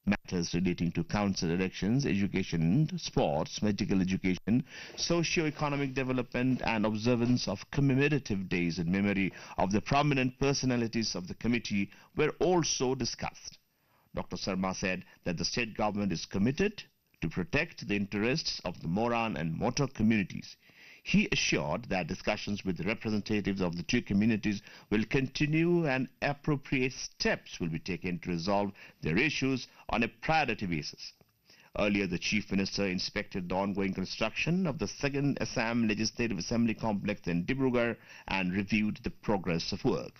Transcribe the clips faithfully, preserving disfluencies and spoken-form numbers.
Matters relating to council elections, education, sports, medical education, socio-economic development and observance of commemorative days in memory of the prominent personalities of the committee were also discussed. Doctor Sharma said that the state government is committed to protect the interests of the Moran and Motor communities. He assured that discussions with the representatives of the two communities will continue and appropriate steps will be taken to resolve their issues on a priority basis. Earlier, the Chief Minister inspected the ongoing construction of the second Assam Legislative Assembly complex in Dibrugarh and reviewed the progress of work.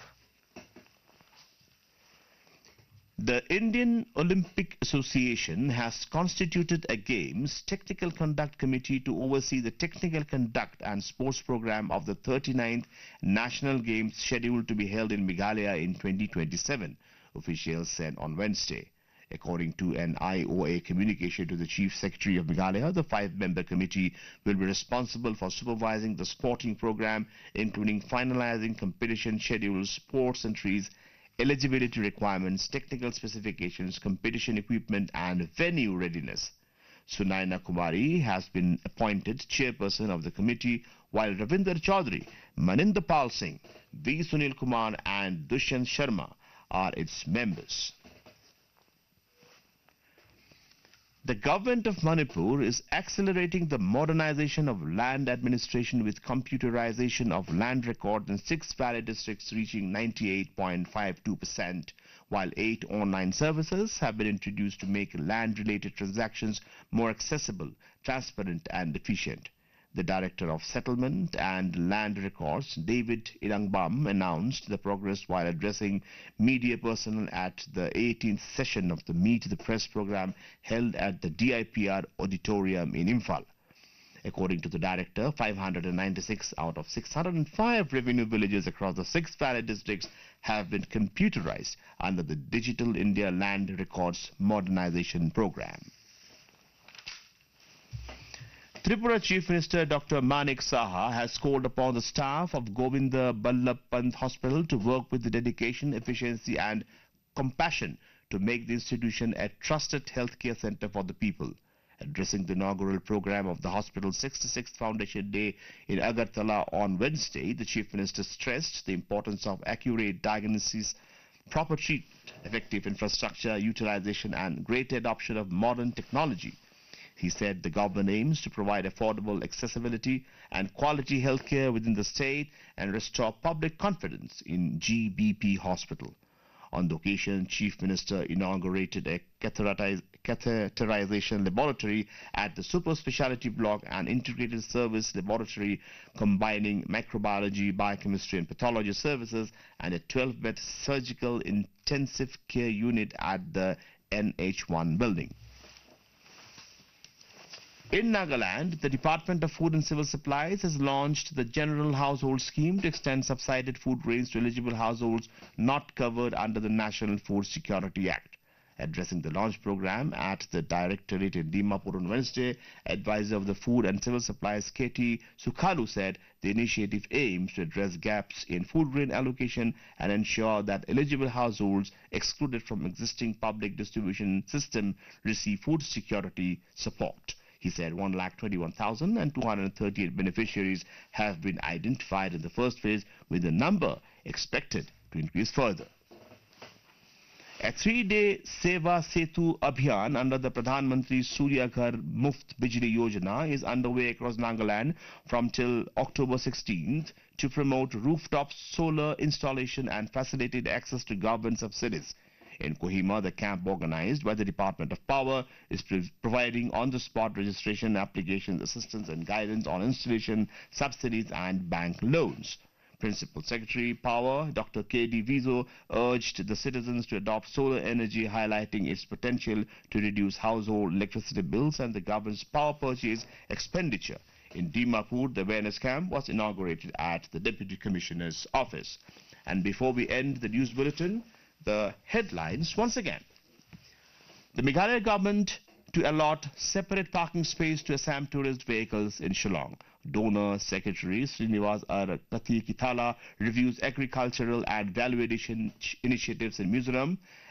The Indian Olympic Association has constituted a Games Technical Conduct Committee to oversee the technical conduct and sports program of the thirty-ninth National Games scheduled to be held in Meghalaya in twenty twenty-seven, officials said on Wednesday. According to an I O A communication to the Chief Secretary of Meghalaya, the five-member committee will be responsible for supervising the sporting program, including finalizing competition schedules, sports entries, eligibility requirements, technical specifications, competition equipment and venue readiness. Sunaina Kumari has been appointed chairperson of the committee, while Ravinder Chaudhary, Maninder Pal Singh, V. Sunil Kumar and Dushyant Sharma are its members. The government of Manipur is accelerating the modernization of land administration with computerization of land records in six valley districts reaching ninety-eight point five two percent, while eight online services have been introduced to make land-related transactions more accessible, transparent and efficient. The Director of Settlement and Land Records, David Irangbam, announced the progress while addressing media personnel at the eighteenth session of the Meet the Press program held at the D I P R Auditorium in Imphal. According to the Director, five hundred ninety-six out of six hundred five revenue villages across the six valley districts have been computerized under the Digital India Land Records Modernization Program. Tripura Chief Minister Doctor Manik Saha has called upon the staff of Govinda Ballabh Pant Hospital to work with dedication, efficiency and compassion to make the institution a trusted healthcare centre for the people. Addressing the inaugural program of the hospital's sixty-sixth Foundation Day in Agartala on Wednesday, the Chief Minister stressed the importance of accurate diagnosis, proper treatment, effective infrastructure utilization and greater adoption of modern technology. He said the government aims to provide affordable accessibility and quality healthcare within the state and restore public confidence in G B P Hospital. On the occasion, Chief Minister inaugurated a catheterization laboratory at the super speciality block and integrated service laboratory combining microbiology, biochemistry and pathology services and a twelve-bed surgical intensive care unit at the N H one building. In Nagaland, the Department of Food and Civil Supplies has launched the General Household Scheme to extend subsidized food grains to eligible households not covered under the National Food Security Act. Addressing the launch program at the Directorate in Dimapur on Wednesday, advisor of the Food and Civil Supplies K T Sukhalu said the initiative aims to address gaps in food grain allocation and ensure that eligible households excluded from existing public distribution system receive food security support. He said one lakh twenty-one thousand two hundred thirty-eight beneficiaries have been identified in the first phase, with the number expected to increase further. A three-day Seva Setu Abhiyan under the Pradhan Mantri Surya Ghar Muft Bijli Yojana is underway across Nagaland from till October sixteenth to promote rooftop solar installation and facilitate access to government subsidies. In Kohima, the camp organized by the Department of Power is providing on-the-spot registration, applications, assistance and guidance on installation, subsidies and bank loans. Principal Secretary Power Doctor K D Vizo urged the citizens to adopt solar energy, highlighting its potential to reduce household electricity bills and the government's power purchase expenditure. In Dimapur, the awareness camp was inaugurated at the Deputy Commissioner's office. And before we end the news bulletin, the headlines once again. The Meghalaya government to allot separate parking space to Assam tourist vehicles in Shillong. Donor Secretary Srinivas R. Kathi Kithala reviews agricultural and value addition initiatives in Mizoram,